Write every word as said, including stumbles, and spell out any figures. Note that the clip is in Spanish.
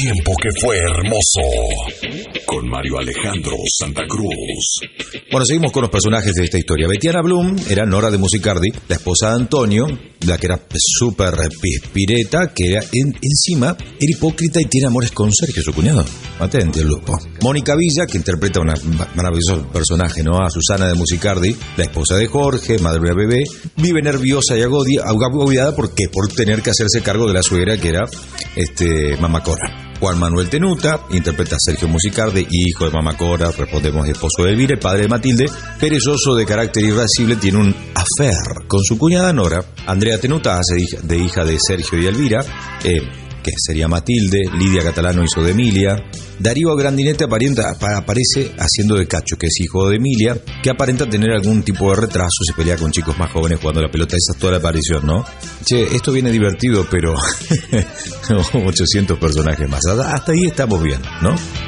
tiempo que fue hermoso. Con Mario Alejandro Santa Cruz. Bueno, seguimos con los personajes de esta historia. Betiana Blum era Nora de Musicardi, la esposa de Antonio, la que era súper pispireta, que era en, encima era hipócrita y tiene amores con Sergio, su cuñado. Atente el lupo. Mónica Villa, que interpreta un maravilloso personaje, ¿no? A Susana de Musicardi, la esposa de Jorge, madre de bebé, vive nerviosa y agobiada. ¿Por qué? Por tener que hacerse cargo de la suegra, que era este, Mamá Cora. Juan Manuel Tenuta interpreta a Sergio Musicardi, hijo de Mamá Cora, respondemos esposo de Elvira y padre de Matilde. Perezoso, de carácter irascible, tiene un affair con su cuñada Nora. Andrea Tenuta hace de hija de Sergio y Elvira, eh, que sería Matilde. Lidia Catalano hizo de Emilia. Darío Grandinetti aparenta, aparece haciendo de Cacho, que es hijo de Emilia, que aparenta tener algún tipo de retraso, se pelea con chicos más jóvenes jugando a la pelota. Esa es toda la aparición, ¿no? Che, esto viene divertido, pero ochocientos personajes más. Hasta ahí estamos bien, ¿no?